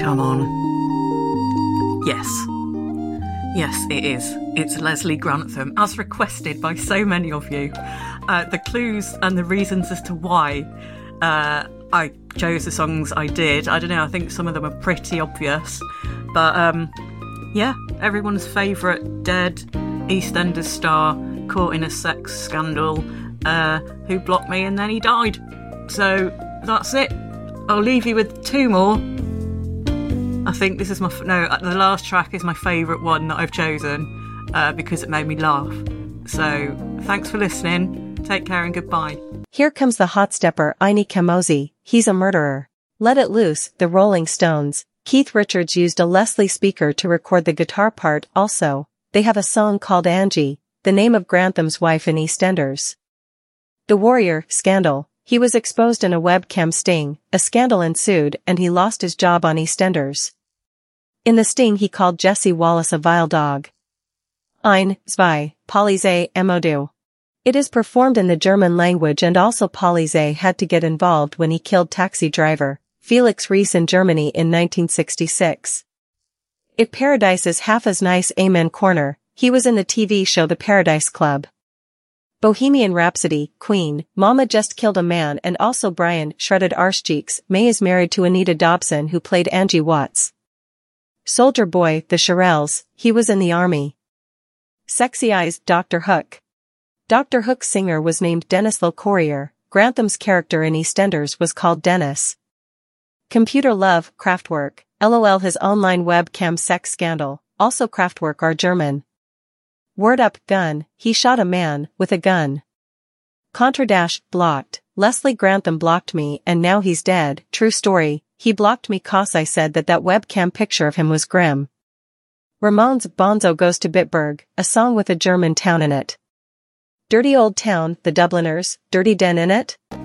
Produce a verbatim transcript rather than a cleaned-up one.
Come on. Yes. Yes, it is. It's Leslie Grantham, as requested by so many of you. Uh, the clues and the reasons as to why uh, I chose the songs I did, I don't know, I think some of them are pretty obvious. But um, yeah, everyone's favourite dead EastEnders star caught in a sex scandal uh, who blocked me and then he died. So that's it. I'll leave you with two more. I think this is my... F- no, the last track is my favourite one that I've chosen uh, because it made me laugh. So thanks for listening. Take care and goodbye. Here comes the hot stepper Iny Kamoze, he's a murderer. Let It Loose, The Rolling Stones. Keith Richards used a Leslie speaker to record the guitar part also. They have a song called Angie, the name of Grantham's wife in EastEnders. The Warrior, Scandal. He was exposed in a webcam sting, a scandal ensued and he lost his job on EastEnders. In the sting he called Jesse Wallace a vile dog. Ein, zwei, Polizei, Modu. It is performed in the German language and also Polizei had to get involved when he killed taxi driver Felix Reese in Germany in nineteen sixty-six. If Paradise is half as nice, Amen Corner, he was in the T V show The Paradise Club. Bohemian Rhapsody, Queen, Mama Just Killed a Man and also Brian Shredded Arsecheeks May is married to Anita Dobson who played Angie Watts. Soldier Boy, The Shirelles, he was in the army. Sexy Eyes, Doctor Hook. Doctor Hook's singer was named Dennis Lilcourier, Grantham's character in EastEnders was called Dennis. Computer Love, Kraftwerk, LOL his online webcam sex scandal, also Kraftwerk are German. Word Up, Gun, he shot a man with a gun. Contra Dash, blocked, Leslie Grantham blocked me and now he's dead, true story, he blocked me cause I said that that webcam picture of him was grim. Ramones, Bonzo Goes to Bitburg, a song with a German town in it. Dirty Old Town, The Dubliners, Dirty Den in it?